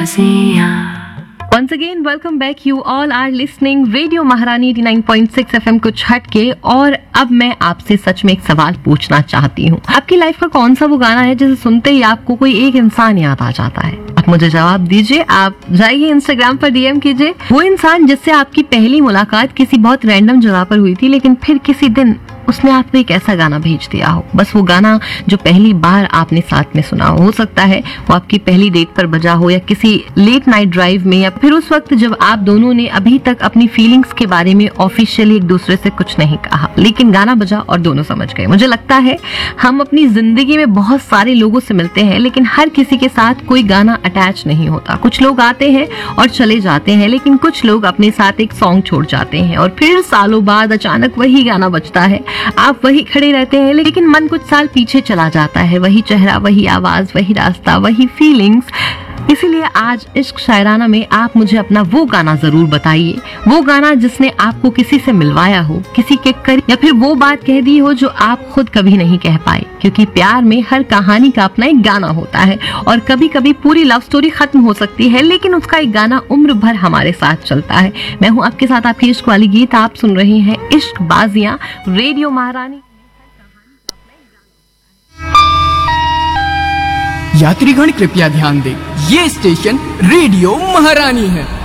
Once again, welcome back. You all are listening Radio महारानी 89.6 FM कुछ हटके। और अब मैं आपसे सच में एक सवाल पूछना चाहती हूँ। आपकी लाइफ का कौन सा वो गाना है जिसे सुनते ही आपको कोई एक इंसान याद आ जाता है? आप मुझे जवाब दीजिए। आप जाइए इंस्टाग्राम पर DM कीजिए। वो इंसान जिससे आपकी पहली मुलाकात किसी बहुत रैंडम जगह पर हुई थी, लेकिन फिर किसी दिन उसने आपको एक ऐसा गाना भेज दिया हो, बस वो गाना जो पहली बार आपने साथ में सुना हो सकता है वो आपकी पहली डेट पर बजा हो, या किसी लेट नाइट ड्राइव में, या फिर उस वक्त जब आप दोनों ने अभी तक अपनी फीलिंग्स के बारे में ऑफिशियली एक दूसरे से कुछ नहीं कहा, लेकिन गाना बजा और दोनों समझ गए। मुझे लगता है हम अपनी जिंदगी में बहुत सारे लोगों से मिलते हैं, लेकिन हर किसी के साथ कोई गाना अटैच नहीं होता। कुछ लोग आते हैं और चले जाते हैं, लेकिन कुछ लोग अपने साथ एक सॉन्ग छोड़ जाते हैं और फिर सालों बाद अचानक वही गाना बजता है। आप वही खड़े रहते हैं, लेकिन मन कुछ साल पीछे चला जाता है। वही चेहरा, वही आवाज, वही रास्ता, वही फीलिंग्स। इसीलिए आज इश्क शायराना में आप मुझे अपना वो गाना जरूर बताइए, वो गाना जिसने आपको किसी से मिलवाया हो, किसी के करीब, या फिर वो बात कह दी हो जो आप खुद कभी नहीं कह पाए। क्योंकि प्यार में हर कहानी का अपना एक गाना होता है, और कभी कभी पूरी लव स्टोरी खत्म हो सकती है, लेकिन उसका एक गाना उम्र भर हमारे साथ चलता है। मैं हूँ आपके साथ आपकी इश्क वाली गीत। आप सुन रहे हैं इश्क बाजियां रेडियो महारानी। यात्रीगण कृपया ध्यान दें, ये स्टेशन रेडियो महारानी है।